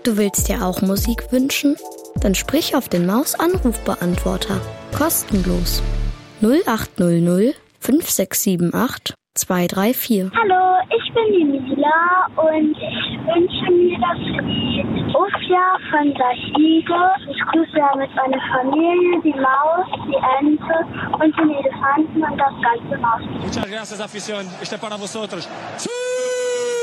Du willst dir auch Musik wünschen? Dann sprich auf den Maus-Anrufbeantworter. Kostenlos. 0800 5678 234. Hallo, ich bin die Mila und ich wünsche mir das Lied Ufja von Sachide. Ich grüße damit meine Familie, die Maus, die Ente und den Elefanten und das ganze Maus. Muchas gracias, afición. Este para vosotros.